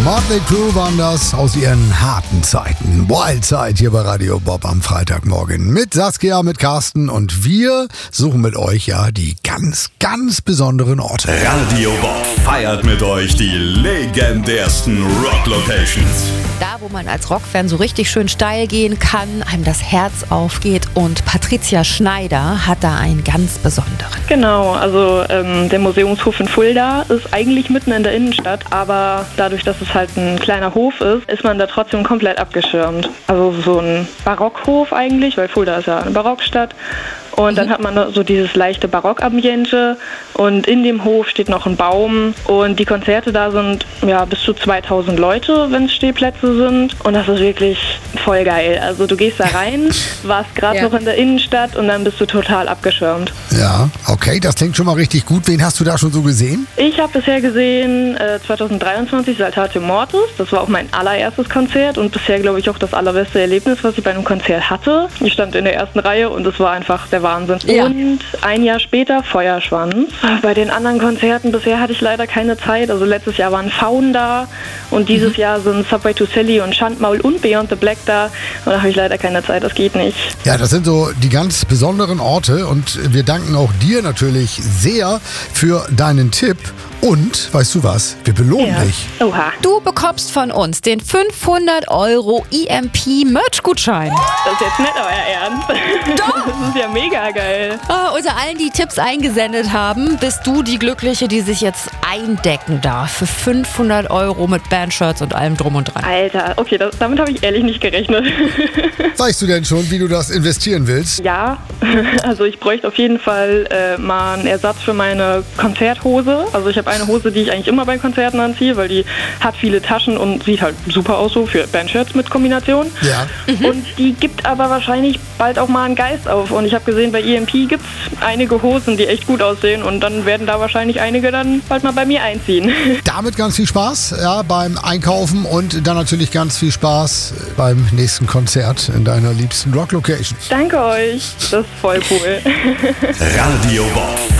Motley Crue waren das aus ihren harten Zeiten. Wildside hier bei Radio Bob am Freitagmorgen mit Saskia, mit Carsten und wir suchen mit euch ja die ganz, ganz besonderen Orte. Radio Bob feiert mit euch die legendärsten Rock-Locations. Da, wo man als Rockfan so richtig schön steil gehen kann, einem das Herz aufgeht, und Patricia Schneider hat da einen ganz besonderen. Genau, also der Museumshof in Fulda ist eigentlich mitten in der Innenstadt, aber dadurch, dass es halt ein kleiner Hof ist man da trotzdem komplett abgeschirmt. Also so ein Barockhof eigentlich, weil Fulda ist ja eine Barockstadt. Und dann hat man so dieses leichte Barock-Ambiente und in dem Hof steht noch ein Baum und die Konzerte da sind ja bis zu 2000 Leute, wenn es Stehplätze sind, und das ist wirklich voll geil. Also du gehst da rein, warst gerade noch in der Innenstadt und dann bist du total abgeschirmt. Ja, okay, das klingt schon mal richtig gut. Wen hast du da schon so gesehen? Ich habe bisher gesehen 2023 Saltatio Mortis, das war auch mein allererstes Konzert und bisher glaube ich auch das allerbeste Erlebnis, was ich bei einem Konzert hatte. Ich stand in der ersten Reihe und es war einfach der Wahnsinn. Ja. Und ein Jahr später Feuerschwanz. Bei den anderen Konzerten bisher hatte ich leider keine Zeit. Also letztes Jahr waren Faun da und dieses Jahr sind Subway to Sally und Schandmaul und Beyond the Black da. Und da habe ich leider keine Zeit, das geht nicht. Ja, das sind so die ganz besonderen Orte und wir danken auch dir natürlich sehr für deinen Tipp. Und, weißt du was, wir belohnen dich. Oha, Du bekommst von uns den 500 € EMP-Merch-Gutschein. das ist jetzt nicht euer Ernst. Das ist ja mega geil. Unter allen, die Tipps eingesendet haben, bist du die Glückliche, die sich jetzt eindecken darf für 500 € mit Bandshirts und allem drum und dran. Alter, okay, damit habe ich ehrlich nicht gerechnet. Weißt du denn schon, wie du das investieren willst? Ja, also ich bräuchte auf jeden Fall mal einen Ersatz für meine Konzerthose. Also ich habe eine Hose, die ich eigentlich immer bei Konzerten anziehe, weil die hat viele Taschen und sieht halt super aus so für Bandshirts mit Kombination. Ja. Und die gibt aber wahrscheinlich bald auch mal einen Geist auf. Und ich habe gesehen, bei EMP gibt es einige Hosen, die echt gut aussehen. Und dann werden da wahrscheinlich einige dann bald mal bei mir einziehen. Damit ganz viel Spaß beim Einkaufen und dann natürlich ganz viel Spaß beim nächsten Konzert in deiner liebsten Rock-Location. Danke euch, das ist voll cool. Radio Bob